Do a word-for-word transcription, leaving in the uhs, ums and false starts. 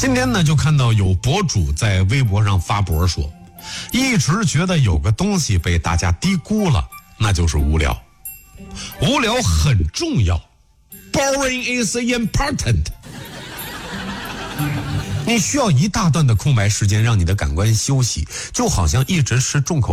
今天呢，就看到有博主在微博上发博说，一直觉得有个东西被大家低估了，那就是无聊。无聊很重要 ，Boring is important。你需要一大段的空白时间，让你的感官休息，就好像一直吃重口